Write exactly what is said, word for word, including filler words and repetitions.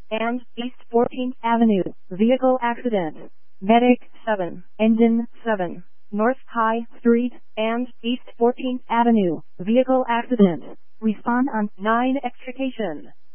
and East fourteenth Avenue, vehicle accident. Medic seven, Engine seven, North High Street, and East fourteenth Avenue, vehicle accident. Respond on nine extrication.